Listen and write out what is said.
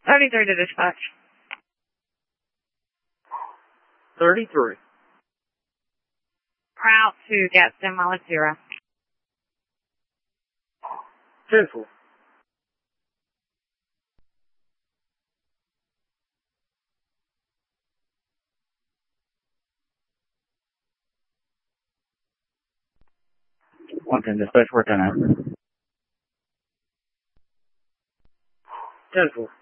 33 to dispatch. 33. Route to Gadsden, mileage 0. 10-4. One ten dispatch, work on that. 10-4.